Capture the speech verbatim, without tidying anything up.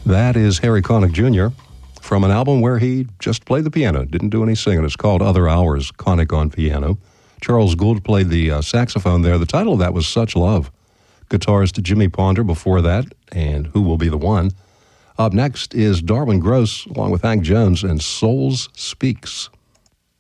That is Harry Connick Junior from an album where he just played the piano, didn't do any singing. It's called Other Hours, Connick on Piano. Charles Gould played the uh, saxophone there. The title of that was Such Love. Guitarist Jimmy Ponder before that, and Who Will Be the One. Up next is Darwin Gross, along with Hank Jones, and Souls Speaks.